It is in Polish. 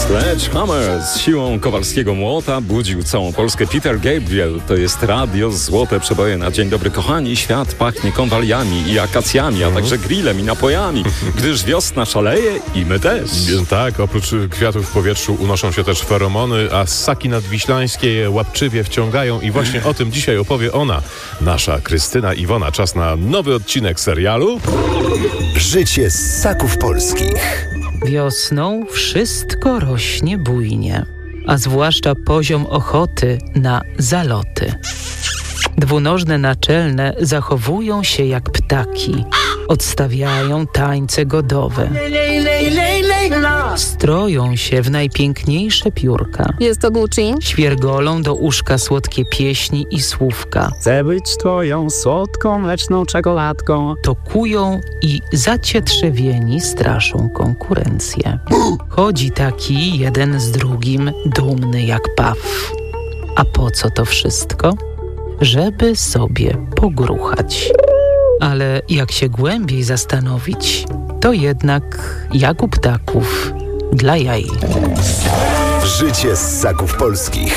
Sledgehammer z siłą kowalskiego młota budził całą Polskę. Peter Gabriel, to jest radio złote przeboje na dzień dobry. Kochani, świat pachnie konwaliami i akacjami, a także grillem i napojami, gdyż wiosna szaleje i my też. Tak, oprócz kwiatów w powietrzu unoszą się też feromony, a ssaki nadwiślańskie je łapczywie wciągają i właśnie o tym dzisiaj opowie ona, nasza Krystyna Iwona. Czas na nowy odcinek serialu Życie ssaków polskich. Wiosną wszystko rośnie bujnie, a zwłaszcza poziom ochoty na zaloty. Dwunożne naczelne zachowują się jak ptaki, odstawiają tańce godowe, stroją się w najpiękniejsze piórka, Jest to Gucci. świergolą do uszka słodkie pieśni i słówka, Chcę być twoją słodką, mleczną czekoladką. tokują i zacietrzewieni straszą konkurencję. Chodzi taki jeden z drugim, dumny jak paw. A po co to wszystko? Żeby sobie pogruchać. Ale jak się głębiej zastanowić, to jednak jak u ptaków dla jaj. Życie ssaków polskich.